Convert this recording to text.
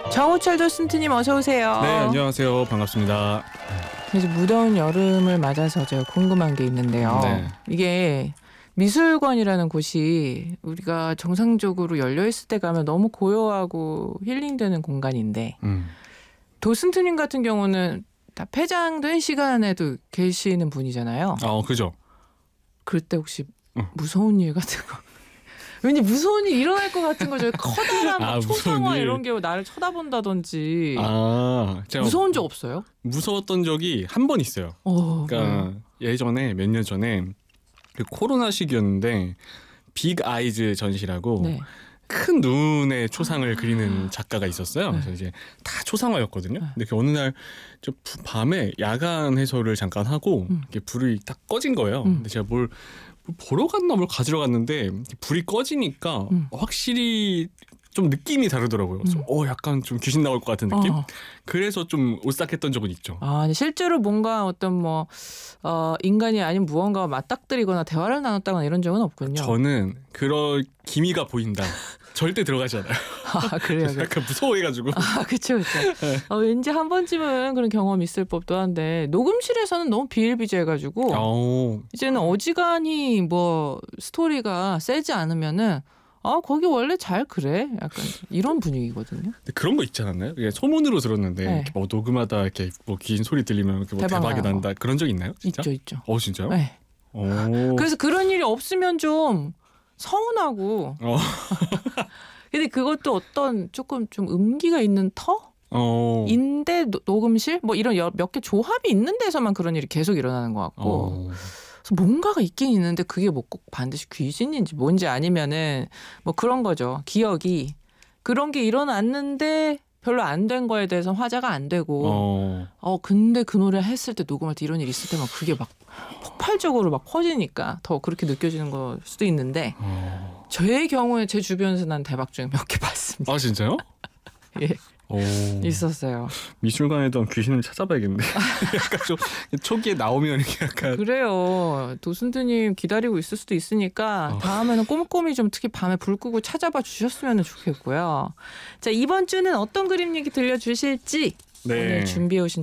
정우철 도슨트님 어서 오세요. 네, 안녕하세요. 반갑습니다. 이제 무더운 여름을 맞아서 제가 궁금한 게 있는데요. 네. 이게 미술관이라는 곳이 우리가 정상적으로 열려있을 때 가면 너무 고요하고 힐링되는 공간인데 도슨트님 같은 경우는 다 폐장된 시간에도 계시는 분이잖아요. 그죠. 그럴 때 혹시 무서운 일 같은 거 왠지 무서운 일 일어날 것 같은 거죠. 커다란 막 초상화 이런 게 나를 쳐다본다든지. 제가 무서운 적 없어요? 무서웠던 적이 한 번 있어요. 그러니까 예전에 몇 년 전에 그 코로나 시기였는데 빅 아이즈 전시라고 네. 큰 눈의 초상을 그리는 작가가 있었어요. 그래서 이제 다 초상화였거든요. 근데 그 어느 날 저 밤에 야간 해설을 잠깐 하고 이렇게 불이 딱 꺼진 거예요. 근데 제가 뭘 보러 갔나 뭘 가지러 갔는데 불이 꺼지니까 확실히 좀 느낌이 다르더라고요. 그래서 약간 좀 귀신 나올 것 같은 느낌? 그래서 좀 오싹했던 적은 있죠. 근데 실제로 뭔가 어떤 인간이 아닌 무언가와 맞닥뜨리거나 대화를 나눴다거나 이런 적은 없군요. 저는 그럴 기미가 보인다. 절대 들어가지 않아요. 그래요? 약간 무서워해가지고. 그쵸. 왠지 한 번쯤은 그런 경험 있을 법도 한데 녹음실에서는 너무 비일비재해가지고 이제는 어지간히 스토리가 세지 않으면은 거기 원래 잘 그래? 약간 이런 분위기거든요. 근데 그런 거 있지 않았나요? 소문으로 들었는데 네. 이렇게 녹음하다 이렇게 귀신 소리 들리면 이렇게 대박이 난다. 그런 적 있나요? 진짜? 있죠. 진짜요? 네. 그래서 그런 일이 없으면 좀 서운하고. 근데 그것도 어떤 조금 좀 음기가 있는 인데 녹음실 이런 몇 개 조합이 있는 데서만 그런 일이 계속 일어나는 것 같고. 그래서 뭔가가 있긴 있는데 그게 꼭 반드시 귀신인지 뭔지 아니면은 그런 거죠. 기억이 그런 게 일어났는데 별로 안 된 거에 대해서 화제가 안 되고. 근데 그 노래 했을 때 녹음할 때 이런 일이 있을 때만 그게 막 폭발적으로 막 퍼지니까 더 그렇게 느껴지는 걸 수도 있는데 저의 경우에 제 주변에서 난 대박 중에 몇 개 봤습니다. 진짜요? 예. 있었어요. 미술관에도 귀신을 찾아봐야겠는데. 약간 좀 초기에 나오면 이렇게 약간. 그래요. 도슨트님 기다리고 있을 수도 있으니까 다음에는 꼼꼼히 좀 특히 밤에 불 끄고 찾아봐 주셨으면 좋겠고요. 자, 이번 주는 어떤 그림 얘기 들려주실지 오늘 준비해 오신